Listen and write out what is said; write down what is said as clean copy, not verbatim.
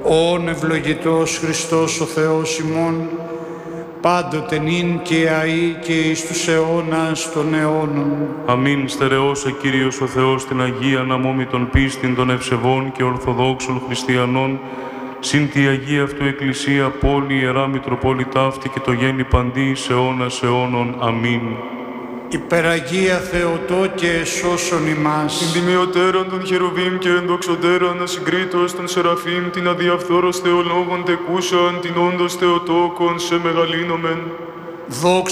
Ον ευλογητός Χριστός ο Θεός ημών, πάντοτε νυν και αεί και εις τους αιώνας των αιώνων. Αμήν. Στερεώσε Κύριος ο Θεός την Αγία αναμόμη των πίστην των ευσεβών και ορθοδόξων χριστιανών, συν τη Αγία αυτού Εκκλησία, πόλη, Ιερά Μητροπόλη ταύτη και το γέννη παντή εις αιώνας αιώνων. Αμήν. Υπεραγία Θεοτό και εσώσον ημάς. Την τιμιωτέραν των χερουβίμ και ενδοξωτέραν ασυγκρίτως των Σεραφείμ, την αδιαφθόρος Θεολόγων τεκούσαν, την όντως Θεοτόκον σε μεγαλύνομεν. Δόξα